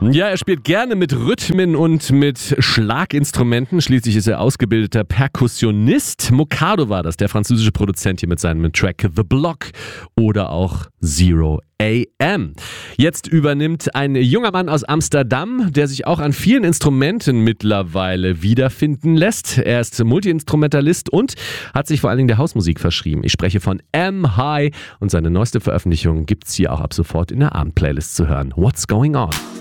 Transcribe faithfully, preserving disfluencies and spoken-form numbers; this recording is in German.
Ja, er spielt gerne mit Rhythmen und mit Schlaginstrumenten. Schließlich ist er ausgebildeter Perkussionist. Mokado war das, der französische Produzent hier mit seinem Track The Block oder auch Zero A M. Jetzt übernimmt ein junger Mann aus Amsterdam, der sich auch an vielen Instrumenten mittlerweile wiederfinden lässt. Er ist Multiinstrumentalist und hat sich vor allen Dingen der Hausmusik verschrieben. Ich spreche von M. High und seine neueste Veröffentlichung gibt's hier auch ab sofort in der Abendplaylist zu hören. What's Going On?